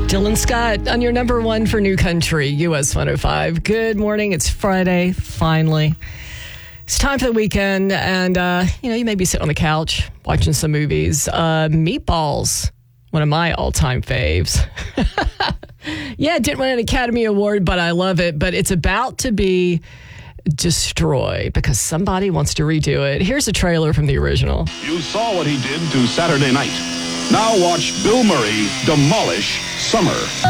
Dylan Scott on your number one for New Country, US 105. Good morning. It's Friday, finally. It's time for the weekend, and, you may be sitting on the couch watching some movies. Meatballs, one of my all-time faves. Yeah, it didn't win an Academy Award, but I love it. But it's about to be destroyed because somebody wants to redo it. Here's a trailer from the original. You saw what he did to Saturday Night. Now watch Bill Murray demolish Summer.